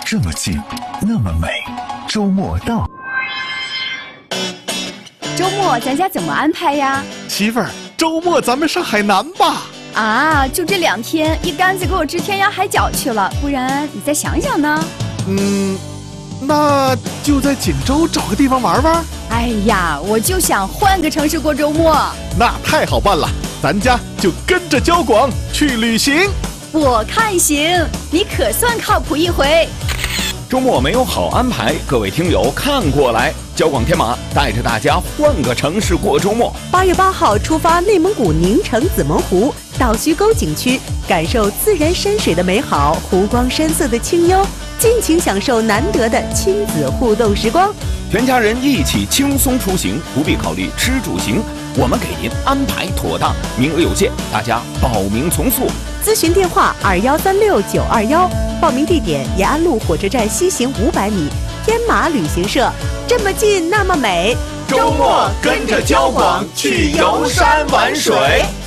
这么近，那么美。周末到， 周末咱家怎么安排呀？ 媳妇儿，周末咱们上海南吧。 啊，就这2天，一竿子给我支天涯海角去了，不然你再想想呢？ 那就在锦州找个地方玩玩。 哎呀，我就想换个城市过周末。 那太好办了，咱家就跟着交广去旅行。 我看行，你可算靠谱一回。 周末没有好安排，各位听友看过来，交广天马带着大家换个城市过周末。 8月8号出发内蒙古宁城子门湖倒须沟景区，感受自然山水的美好，湖光山色的清幽，尽情享受难得的亲子互动时光。 全家人一起轻松出行，不必考虑吃住行，我们给您安排妥当，名额有限，大家报名从速。 咨询电话2136-921，报名地点延安路火车站西行500米，天马旅行社。这么近，那么美， 周末跟着交广去游山玩水。